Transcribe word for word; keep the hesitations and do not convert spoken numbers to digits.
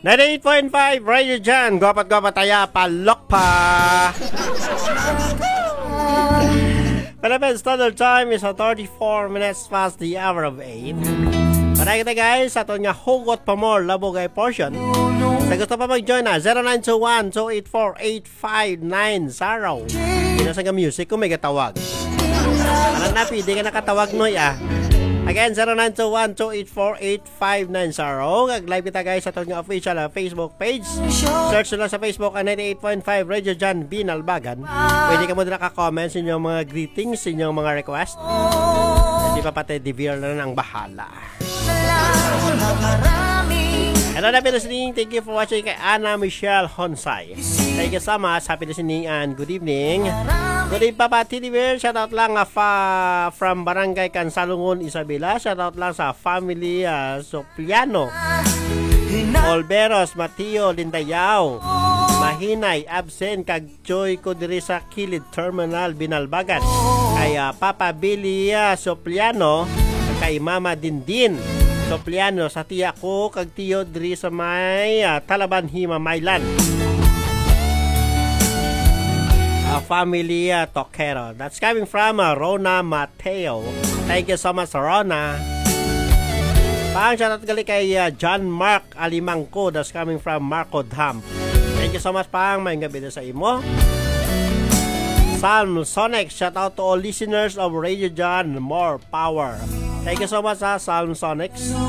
ninety-eight point five Radio Jan, gwapat-gwapat taya, palok pa. Philippine Standard Time is thirty-four minutes past the hour of eight. Para kita guys, sa ito nga hugot pa more labo kay portion. Sa gusto pa mag-join na, zero nine two one, two eight four, eight five nine zero. Pinasa nga music kung may katawag. Alam na, pwede ka nakatawag noy ah. Again, zero nine two one, two eight four, eight five nine zero. Kag-live kita guys sa ito nga official uh, Facebook page. Search nyo lang sa Facebook uh, ninety-eight point five Radio Jan Binalbagan. Pwede ka mo din naka-comment sa inyong mga greetings, sa inyong mga request. Hindi pa pati Devere na ang bahala. Hello na listening. Thank you for watching kay Ana Michelle Honsay. Thank you so much. Happy listening and good evening. Good evening Papa Devere. Shoutout lang uh, fa from Barangay Cansalungon, Isabela. Shoutout lang sa family uh, Sopliano, Olveros, Mateo, Lindayao, Mahinay, absent kag Joy ko diri sa Kilid Terminal Binalbagan. Kay uh, Papa Billy uh, Sopliano, kay Mama Dindin Sopliano, sa tiya ko kag tiyo diri sa may uh, Talaban Hima Mailan. Uh, family uh, Tokero. That's coming from uh, Rona Mateo. Thank you so much Rona. Pang shoutout gali kay uh, John Mark Alimangko. That's coming from Marco Dam. Thank you so much pang may gabi sa imo. Salm Sonic, shoutout to all listeners of Radio Jan, more power. Thank you so much ha, Salm Sonics.